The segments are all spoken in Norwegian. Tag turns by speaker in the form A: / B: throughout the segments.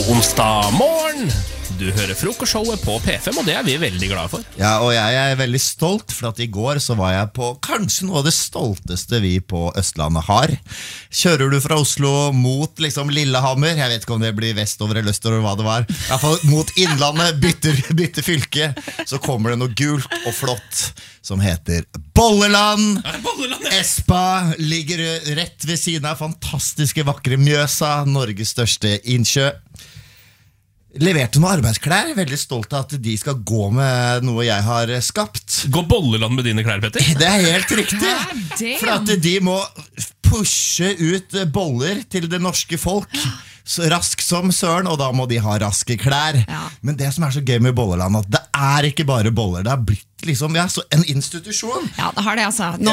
A: God onsdag morgen. Du hører frokostshowet på P5, og det er vi veldig glade for.
B: Ja, og jeg er veldig stolt, for at i går så var jeg på kanskje noe av det stolteste vi på Østlandet har. Kjører du fra Oslo mot liksom Lillehammer, jeg vet ikke om det blir vestover eller østover hva det var, i hvert fall mot Innlandet, bytte fylke, så kommer det noe gult og flott som heter Bolleland. Espa ligger rett ved siden av fantastiske vakre Mjøsa, Norges største innsjø. Leverte noen arbeidsklær, veldig stolt av at de skal gå med noe jeg har skapt.
A: Gå Bolleland med dine klær, Petter?
B: Det er helt riktig, for at de må pushe ut boller til det norske folk så raskt som søren, og da må de ha raske klær. Men det som er så gøy med Bolleland, at det er ikke bare boller, det har blitt liksom, så en institusjon.
C: Ja, det har det altså. Nå,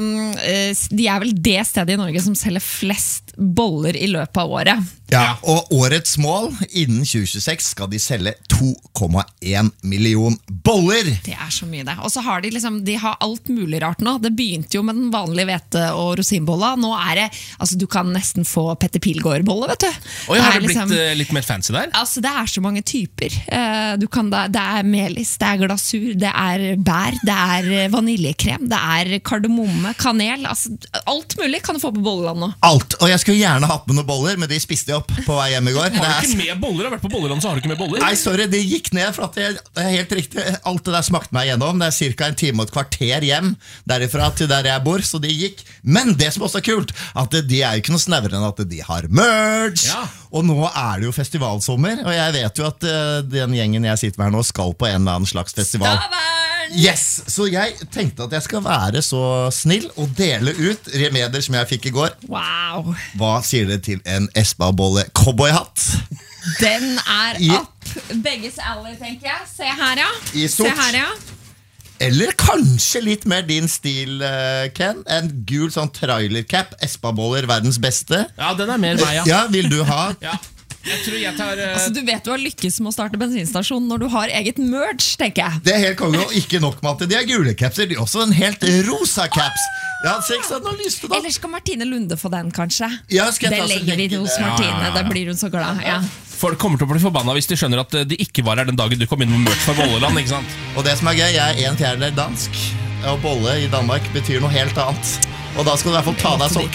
C: de er vel det stedet i Norge som selger flest boller i løpet av året.
B: Ja, og årets mål, innen 2026 skal de selge 2,1 million boller.
C: Det er så mye det. Og så har de har alt mulig rart nå. Det begynte jo med den vanlige hvete- og rosinbolla. Nå er det, altså du kan nesten få Petter Pilgaard-bolle, vet du.
A: Og har det blitt litt mer fancy der?
C: Altså det er så mange typer. Det er melis, det er glasur, det er bær, det er vaniljekrem, det er kardemomme, kanel, altså alt mulig kan du få på Bolleland nå.
B: Alt, og jeg skulle gjerne hatt med noen boller, men de spiste jeg opp på vei hjem i går.
A: Har du ikke med boller? Har du vært på Bolleland, så har du ikke med boller?
B: Nei, sorry, det gikk ned, for at det er helt riktig. Alt det der smakte meg gjennom. Det er cirka en time og et kvarter hjem derifra til der jeg bor, så det gikk. Men det som også er kult, at de er jo ikke noe snevere enn at de har merch.
A: Ja.
B: Og nå er det jo festivalsommer, og jeg vet jo at den gjengen jeg sitter med her nå skal på en eller annen slags festival. Yes, så jeg tenkte at jeg skal være så snill og dele ut remedier som jeg fikk i går.
C: Wow.
B: Hva sier det til en Espa-bolle cowboyhatt?
C: Den er opp begges alley, tenker jeg. Se her, ja.
B: I stort.
C: Se her, ja.
B: Eller kanskje litt mer din stil, Ken. En gul sånn trailercap. Espa-boller, verdens beste.
A: Ja, den er mer meg, ja.
B: Ja, vil du ha?
A: Ja. Jeg tror jeg tar
C: Altså, du vet du har lykkes med å starte bensinstasjon når du har eget merch, tenker jeg.
B: Det er helt konge, og ikke nok med at de er gule capser. De er også en helt rosa caps. Ja, se ikke sånn, lyst til det.
C: Eller skal Martine Lunde få den, kanskje?
B: Ja, skal jeg
C: det
B: ta
C: legger vi til hos Martine, da blir hun så glad. Ja.
A: Folk kommer til å bli forbanna hvis de skjønner at de ikke var her den dagen du kom inn med merch for Bolleland, ikke sant?
B: Og det som er gøy, jeg er 1/4 dansk, og bolle i Danmark betyr noe helt annet. Og da skal du i hvert fall ta deg sokken.